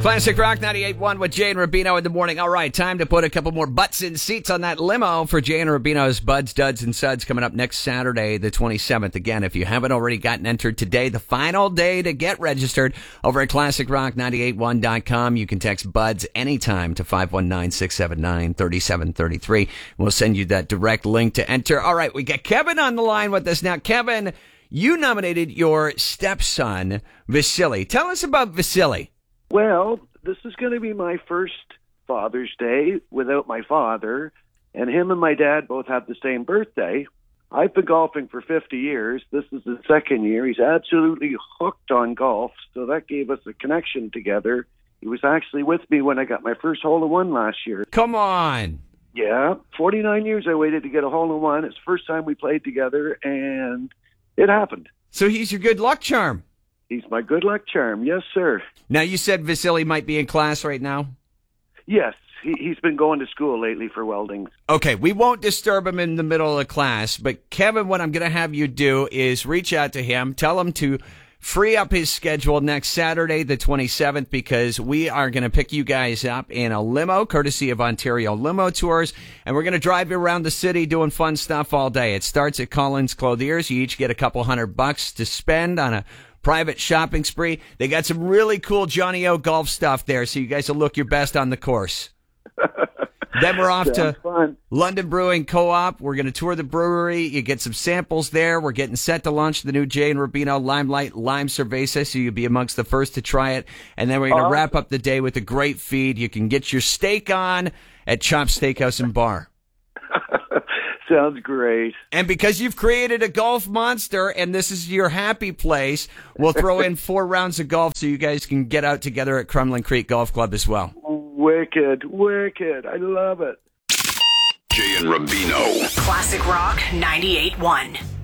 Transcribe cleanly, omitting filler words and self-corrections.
Classic Rock 98.1 with Jay and Rubino in the morning. All right, time to put a couple more butts in seats on that limo for Jay and Rubino's Buds, Duds, and Suds coming up next Saturday, the 27th. Again, if you haven't already gotten entered today, the final day to get registered over at ClassicRock981.com. You can text Buds anytime to 519-679-3733. We'll send you that direct link to enter. All right, we got Kevin on the line with us now. Kevin, you nominated your stepson, Vasily. Tell us about Vasily. Well, this is going to be my first Father's Day without my father, and him and my dad both have the same birthday. I've been golfing for 50 years. This is the second year. He's absolutely hooked on golf, so that gave us a connection together. He was actually with me when I got my first hole-in-one last year. Come on. Yeah, 49 years I waited to get a hole-in-one. It's the first time we played together, and it happened. So he's your good luck charm. He's my good luck charm. Yes, sir. Now, you said Vasily might be in class right now? Yes, he's been going to school lately for welding. Okay, we won't disturb him in the middle of class, but Kevin, what I'm going to have you do is reach out to him, tell him to free up his schedule next Saturday, the 27th, because we are going to pick you guys up in a limo, courtesy of Ontario Limo Tours, and we're going to drive you around the city doing fun stuff all day. It starts at Collins Clothiers. You each get a couple $100 to spend on a private shopping spree. They got some really cool Johnny O golf stuff there, so you guys will look your best on the course. Then we're off to London Brewing Co-op. We're going to tour the brewery. You get some samples there. We're getting set to launch the new Jay and Rubino Limelight Lime Cerveza, so you'll be amongst the first to try it. And then we're going to wrap up the day with a great feed. You can get your steak on at Chop Steakhouse and Bar. Sounds great. And because you've created a golf monster and this is your happy place, we'll throw in 4 rounds of golf so you guys can get out together at Crumlin Creek Golf Club as well. Wicked, wicked. I love it. Jay and Rubino. Classic Rock 98.1.